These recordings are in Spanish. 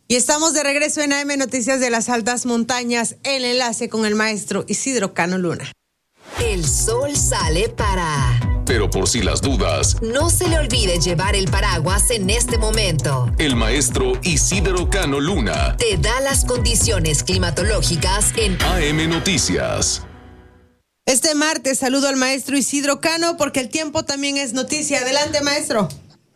Y estamos de regreso en AM Noticias de las Altas Montañas, el enlace con el maestro Isidro Cano Luna. El sol sale para... Pero por si las dudas, no se le olvide llevar el paraguas en este momento. El maestro Isidro Cano Luna te da las condiciones climatológicas en AM Noticias. Este martes saludo al maestro Isidro Cano porque el tiempo también es noticia. Adelante, maestro.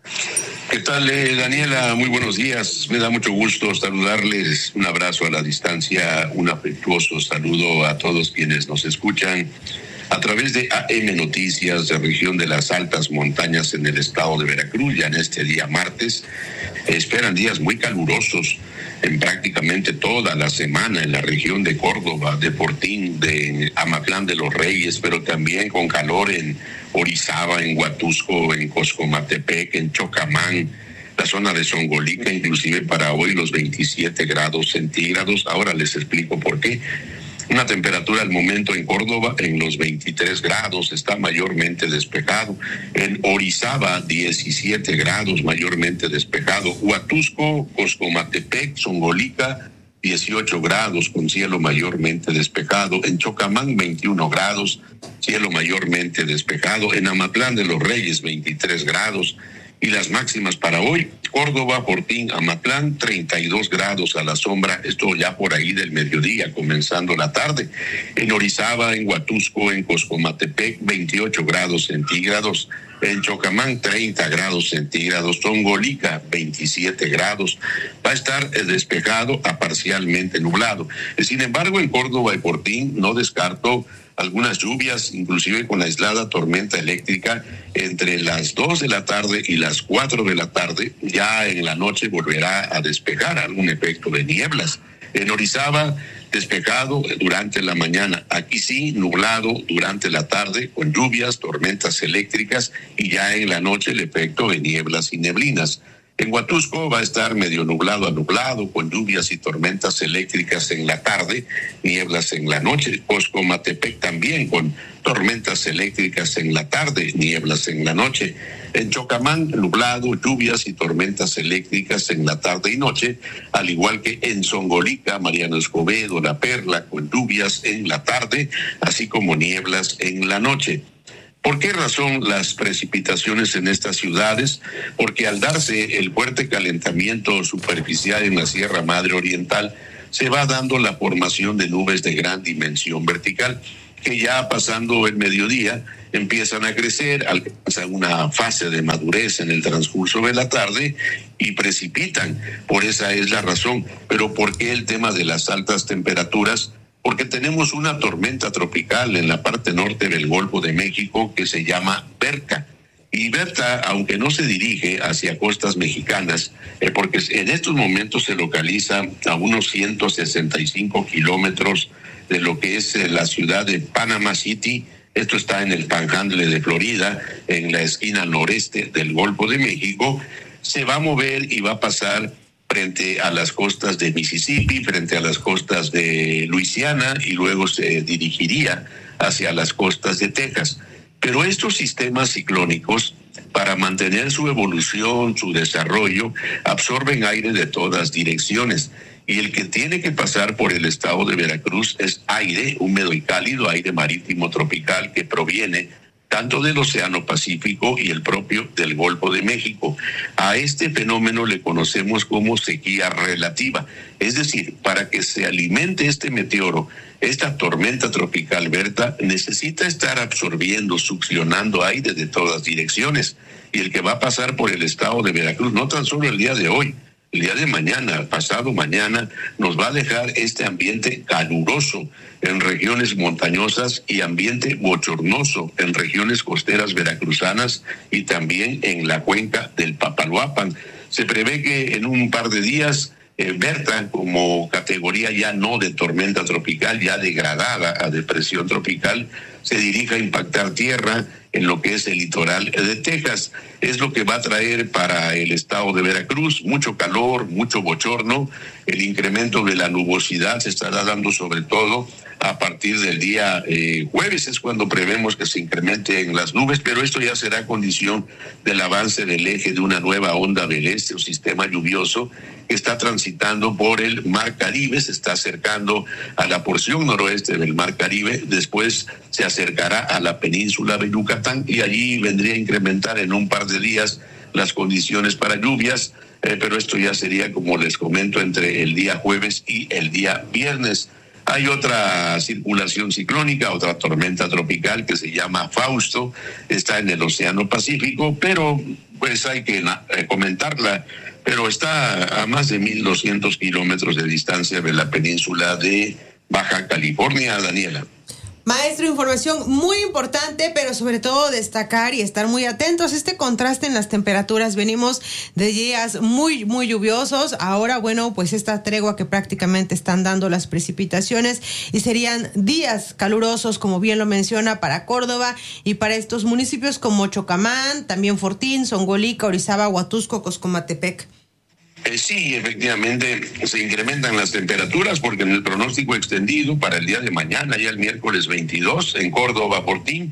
¿Qué tal, Daniela? Muy buenos días. Me da mucho gusto saludarles. Un abrazo a la distancia, un afectuoso saludo a todos quienes nos escuchan a través de AM Noticias de región de las Altas Montañas en el estado de Veracruz. Ya en este día martes esperan días muy calurosos en prácticamente toda la semana en la región de Córdoba, de Portín, de Amatlán de los Reyes, pero también con calor en Orizaba, en Huatusco, en Coscomatepec, en Chocamán, la zona de Zongolica, inclusive para hoy los 27 grados centígrados. Ahora les explico por qué. Una temperatura al momento en Córdoba en los 23 grados, está mayormente despejado. En Orizaba, 17 grados, mayormente despejado. Huatusco, Coscomatepec, Zongolica, 18 grados con cielo mayormente despejado. En Chocamán, 21 grados, cielo mayormente despejado. En Amatlán de los Reyes, 23 grados. Y las máximas para hoy, Córdoba, Portín, Amatlán, 32 grados a la sombra, esto ya por ahí del mediodía, comenzando la tarde. En Orizaba, en Huatusco, en Coscomatepec, 28 grados centígrados. En Chocamán, 30 grados centígrados. Zongolica, 27 grados. Va a estar despejado a parcialmente nublado. Sin embargo, en Córdoba y Portín no descarto algunas lluvias, inclusive con aislada tormenta eléctrica entre las 2 de la tarde y las 4 de la tarde. Ya en la noche volverá a despejar algún efecto de nieblas. En Orizaba, despejado durante la mañana. Aquí sí, nublado durante la tarde, con lluvias, tormentas eléctricas y ya en la noche el efecto de nieblas y neblinas. En Huatusco va a estar medio nublado a nublado, con lluvias y tormentas eléctricas en la tarde, nieblas en la noche. Coscomatepec también con tormentas eléctricas en la tarde, nieblas en la noche. En Chocamán, nublado, lluvias y tormentas eléctricas en la tarde y noche, al igual que en Zongolica, Mariano Escobedo, La Perla, con lluvias en la tarde, así como nieblas en la noche. ¿Por qué razón las precipitaciones en estas ciudades? Porque al darse el fuerte calentamiento superficial en la Sierra Madre Oriental, se va dando la formación de nubes de gran dimensión vertical, que ya pasando el mediodía empiezan a crecer, alcanzan una fase de madurez en el transcurso de la tarde y precipitan. Por esa es la razón. Pero ¿por qué el tema de las altas temperaturas? Porque tenemos una tormenta tropical en la parte norte del Golfo de México que se llama Berta. Y Berta, aunque no se dirige hacia costas mexicanas, porque en estos momentos se localiza a unos 165 kilómetros de lo que es la ciudad de Panama City. Esto está en el Panhandle de Florida, en la esquina noreste del Golfo de México. Se va a mover y va a pasar frente a las costas de Mississippi, frente a las costas de Luisiana y luego se dirigiría hacia las costas de Texas. Pero estos sistemas ciclónicos, para mantener su evolución, su desarrollo, absorben aire de todas direcciones. Y el que tiene que pasar por el estado de Veracruz es aire húmedo y cálido, aire marítimo tropical que proviene tanto del Océano Pacífico y el propio del Golfo de México. A este fenómeno le conocemos como sequía relativa. Es decir, para que se alimente este meteoro, esta tormenta tropical Berta necesita estar absorbiendo, succionando aire de todas direcciones. Y el que va a pasar por el estado de Veracruz, no tan solo el día de hoy, el día de mañana, pasado mañana, nos va a dejar este ambiente caluroso en regiones montañosas y ambiente bochornoso en regiones costeras veracruzanas y también en la cuenca del Papaloapan. Se prevé que en un par de días Berta, como categoría ya no de tormenta tropical, ya degradada a depresión tropical, se dirija a impactar tierra en lo que es el litoral de Texas. Es lo que va a traer para el estado de Veracruz mucho calor, mucho bochorno. El incremento de la nubosidad se estará dando sobre todo a partir del día jueves, es cuando prevemos que se incrementen las nubes, pero esto ya será condición del avance del eje de una nueva onda del este o sistema lluvioso que está transitando por el Mar Caribe, se está acercando a la porción noroeste del Mar Caribe, después se acercará a la península de Yucatán y allí vendría a incrementar en un par de días las condiciones para lluvias, pero esto ya sería, como les comento, entre el día jueves y el día viernes. Hay otra circulación ciclónica, otra tormenta tropical que se llama Fausto, está en el Océano Pacífico, pero pues hay que comentarla, pero está a más de 1,200 kilómetros de distancia de la península de Baja California, Daniela. Maestro, información muy importante, pero sobre todo destacar y estar muy atentos. Este contraste en las temperaturas, venimos de días muy lluviosos. Ahora, bueno, pues esta tregua que prácticamente están dando las precipitaciones y serían días calurosos, como bien lo menciona, para Córdoba y para estos municipios como Chocamán, también Fortín, Zongolica, Orizaba, Huatusco, Coscomatepec. Sí, efectivamente se incrementan las temperaturas porque en el pronóstico extendido para el día de mañana, ya el miércoles 22, en Córdoba, Fortín,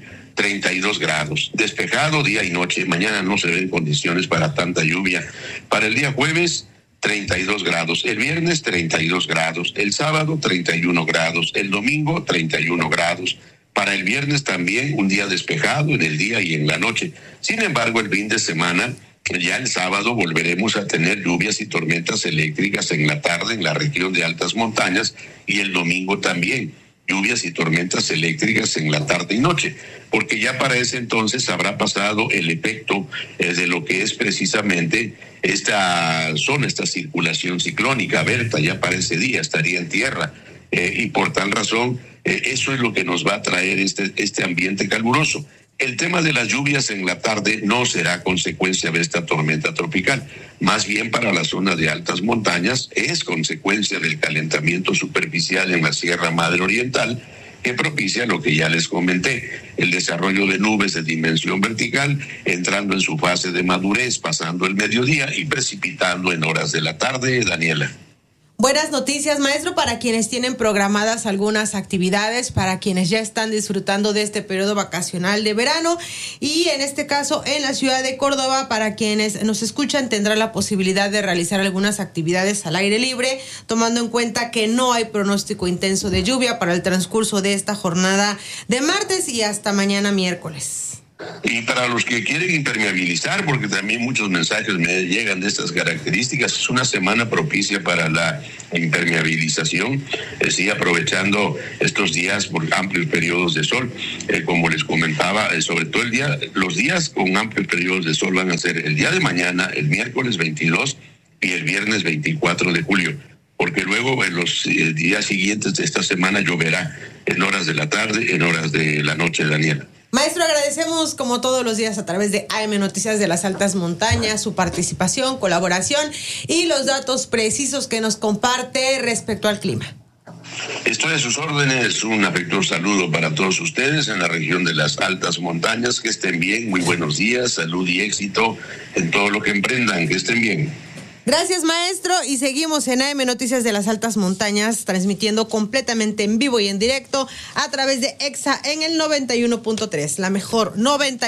32 grados. Despejado día y noche. Mañana no se ven condiciones para tanta lluvia. Para el día jueves, 32 grados. El viernes, 32 grados. El sábado, 31 grados. El domingo, 31 grados. Para el viernes también un día despejado en el día y en la noche. Sin embargo, el fin de semana, ya el sábado volveremos a tener lluvias y tormentas eléctricas en la tarde en la región de altas montañas y el domingo también lluvias y tormentas eléctricas en la tarde y noche, porque ya para ese entonces habrá pasado el efecto de lo que es precisamente esta zona, esta circulación ciclónica. Berta ya para ese día estaría en tierra y por tal razón eso es lo que nos va a traer este ambiente caluroso. El tema de las lluvias en la tarde no será consecuencia de esta tormenta tropical, más bien para la zona de altas montañas es consecuencia del calentamiento superficial en la Sierra Madre Oriental, que propicia lo que ya les comenté, el desarrollo de nubes de dimensión vertical, entrando en su fase de madurez, pasando el mediodía y precipitando en horas de la tarde, Daniela. Buenas noticias, maestro, para quienes tienen programadas algunas actividades, para quienes ya están disfrutando de este periodo vacacional de verano y en este caso en la ciudad de Córdoba, para quienes nos escuchan tendrán la posibilidad de realizar algunas actividades al aire libre, tomando en cuenta que no hay pronóstico intenso de lluvia para el transcurso de esta jornada de martes y hasta mañana miércoles. Y para los que quieren impermeabilizar, porque también muchos mensajes me llegan de estas características, es una semana propicia para la impermeabilización, sí, aprovechando estos días por amplios periodos de sol. Como les comentaba, sobre todo los días con amplios periodos de sol van a ser el día de mañana, el miércoles 22 y el viernes 24 de julio, porque luego en los días siguientes de esta semana lloverá en horas de la tarde, en horas de la noche, Daniela. Maestro, agradecemos como todos los días a través de AM Noticias de las Altas Montañas su participación, colaboración y los datos precisos que nos comparte respecto al clima. Estoy a sus órdenes, un afectuoso saludo para todos ustedes en la región de las Altas Montañas, que estén bien, muy buenos días, salud y éxito en todo lo que emprendan, que estén bien. Gracias, maestro, y seguimos en AM Noticias de las Altas Montañas, transmitiendo completamente en vivo y en directo a través de EXA en el 91.3, la mejor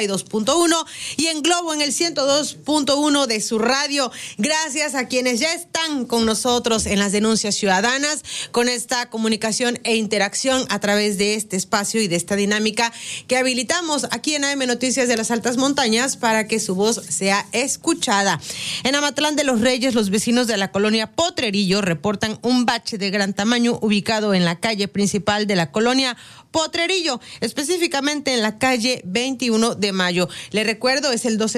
92.1 y en Globo en el 102.1 de su radio. Gracias a quienes ya están con nosotros en las denuncias ciudadanas, con esta comunicación e interacción a través de este espacio y de esta dinámica que habilitamos aquí en AM Noticias de las Altas Montañas para que su voz sea escuchada. En Amatlán de los Reyes, los vecinos de la colonia Potrerillo reportan un bache de gran tamaño ubicado en la calle principal de la colonia Potrerillo, específicamente en la calle 21 de Mayo. Le recuerdo, es el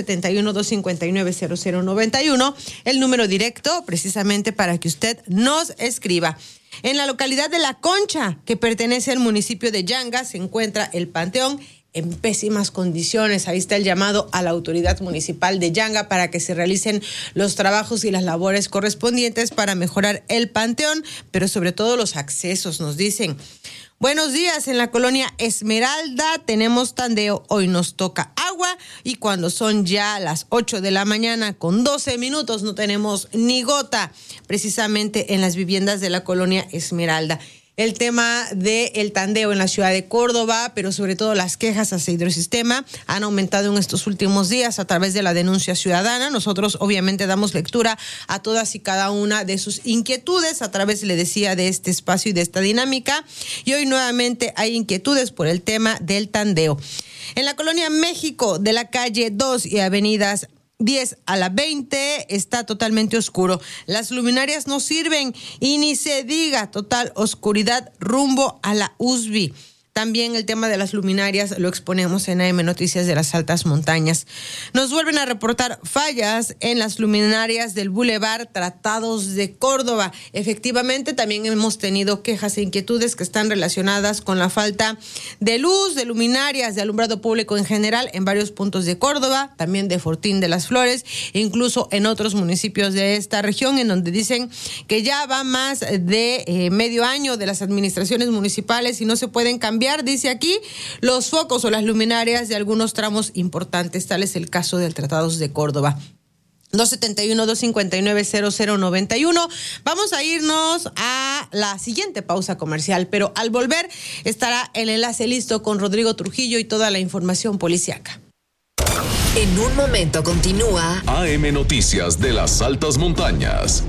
271-259-0091, el número directo precisamente para que usted nos escriba. En la localidad de La Concha, que pertenece al municipio de Yanga, se encuentra el Panteón en pésimas condiciones. Ahí está el llamado a la autoridad municipal de Yanga para que se realicen los trabajos y las labores correspondientes para mejorar el panteón, pero sobre todo los accesos, nos dicen. Buenos días, en la colonia Esmeralda tenemos tandeo, hoy nos toca agua y cuando son ya las 8 de la mañana con 12 minutos no tenemos ni gota, precisamente en las viviendas de la colonia Esmeralda. El tema del tandeo en la ciudad de Córdoba, pero sobre todo las quejas hacia Hidrosistema han aumentado en estos últimos días a través de la denuncia ciudadana. Nosotros obviamente damos lectura a todas y cada una de sus inquietudes a través, le decía, de este espacio y de esta dinámica. Y hoy nuevamente hay inquietudes por el tema del tandeo. En la colonia México de la calle 2 y avenidas 10 a la 20 está totalmente oscuro. Las luminarias no sirven y ni se diga, total oscuridad rumbo a la USB. También el tema de las luminarias lo exponemos en AM Noticias de las Altas Montañas. Nos vuelven a reportar fallas en las luminarias del Boulevard Tratados de Córdoba. Efectivamente, también hemos tenido quejas e inquietudes que están relacionadas con la falta de luz, de luminarias, de alumbrado público en general en varios puntos de Córdoba, también de Fortín de las Flores, incluso en otros municipios de esta región, en donde dicen que ya va más de medio año de las administraciones municipales y no se pueden cambiar, dice aquí, los focos o las luminarias de algunos tramos importantes. Tal es el caso del Tratados de Córdoba. 271-259-0091. Vamos a irnos a la siguiente pausa comercial, pero al volver estará el enlace listo con Rodrigo Trujillo y toda la información policiaca. En un momento continúa AM Noticias de las Altas Montañas.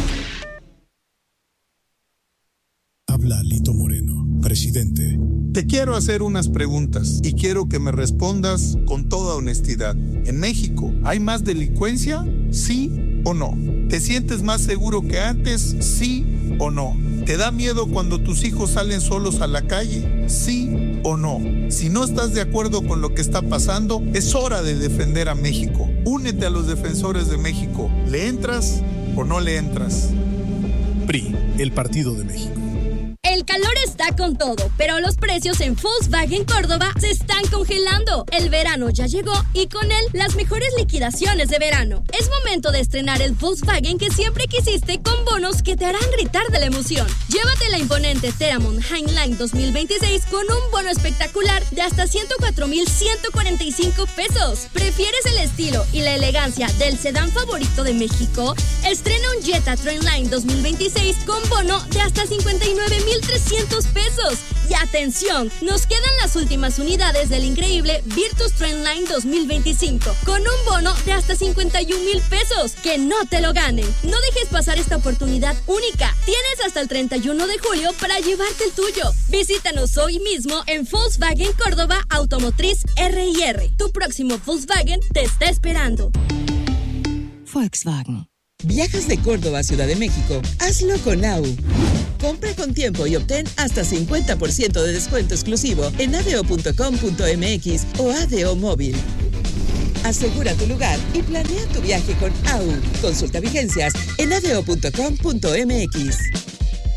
Habla Lito Moreno, presidente. Te quiero hacer unas preguntas y quiero que me respondas con toda honestidad. ¿En México hay más delincuencia? ¿Sí o no? ¿Te sientes más seguro que antes? ¿Sí o no? ¿Te da miedo cuando tus hijos salen solos a la calle? ¿Sí o no? Si no estás de acuerdo con lo que está pasando, es hora de defender a México. Únete a los defensores de México. ¿Le entras o no le entras? PRI, el Partido de México. El calor está con todo, pero los precios en Volkswagen Córdoba se están congelando. El verano ya llegó y con él las mejores liquidaciones de verano. Es momento de estrenar el Volkswagen que siempre quisiste con bonos que te harán gritar de la emoción. Llévate la imponente Teramon Highline 2026 con un bono espectacular de hasta 104,145 pesos. ¿Prefieres el estilo y la elegancia del sedán favorito de México? Estrena un Jetta Trendline 2026 con bono de hasta 59,300 pesos. Y atención, nos quedan las últimas unidades del increíble Virtus Trendline 2025 con un bono de hasta 51,000 pesos. Que no te lo ganen. No dejes pasar esta oportunidad única. Tienes hasta el 31 de julio para llevarte el tuyo. Visítanos hoy mismo en Volkswagen Córdoba Automotriz R&R. Tu próximo Volkswagen te está esperando. Volkswagen. ¿Viajas de Córdoba a Ciudad de México? Hazlo con AU. Compra con tiempo y obtén hasta 50% de descuento exclusivo en adeo.com.mx o ADO Móvil. Asegura tu lugar y planea tu viaje con AU. Consulta vigencias en adeo.com.mx.